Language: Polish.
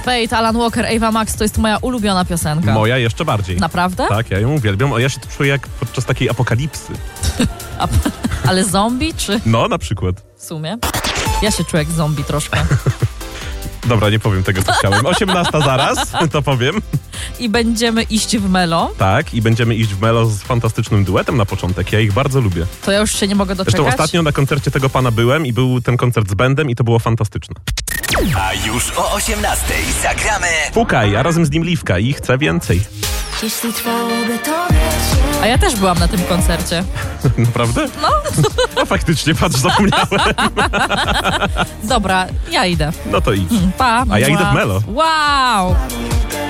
Fate, Alan Walker, Ava Max to jest moja ulubiona piosenka. Moja jeszcze bardziej. Naprawdę? Tak, ja ją uwielbiam. Ja się czuję jak podczas takiej apokalipsy. Ale zombie czy No, na przykład. w sumie? Ja się czuję jak zombie troszkę. Dobra, nie powiem tego, co chciałem. 18 zaraz, to powiem. I będziemy iść w Melo. Tak, i będziemy iść w Melo z fantastycznym duetem na początek. Ja ich bardzo lubię. To ja już się nie mogę doczekać. Zresztą ostatnio na koncercie tego pana byłem i był ten koncert z bandem i to było fantastyczne. A już o 18 zagramy Fukaj, a razem z nim Liwka i chcę więcej. Jeśli trwałoby to wiecie. A ja też byłam na tym koncercie. Naprawdę? No. No faktycznie, patrz, zapomniałem. Dobra, ja idę. No to idź. Pa. A ja idę w Melo. Wow.